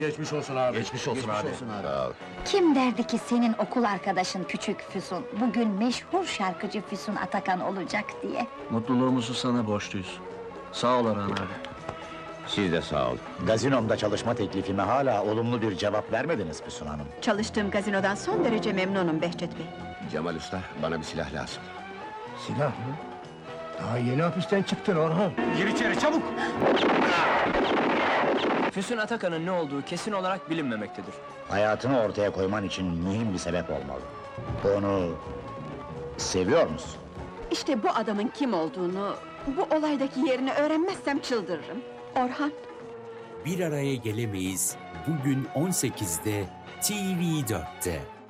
Geçmiş olsun abi. Geçmiş olsun abi. Sağ ol. Kim derdi ki senin okul arkadaşın Küçük Füsun, bugün meşhur şarkıcı Füsun Atakan olacak diye? Mutluluğumuzu sana borçluyuz. Sağ ol Orhan abi. Siz de sağ ol. Gazinomda çalışma teklifime hala olumlu bir cevap vermediniz Füsun Hanım. Çalıştığım gazinodan son derece memnunum Behçet Bey. Cemal Usta, bana bir silah lazım. Silah mı? Daha yeni hapisten çıktın Orhan. Gir içeri, çabuk! Füsun Atakan'ın ne olduğu kesin olarak bilinmemektedir. Hayatını ortaya koyman için mühim bir sebep olmalı. Onu seviyor musun? İşte bu adamın kim olduğunu, bu olaydaki yerini öğrenmezsem çıldırırım. Orhan. Bir araya gelemeyiz. Bugün 18'de TV4'te.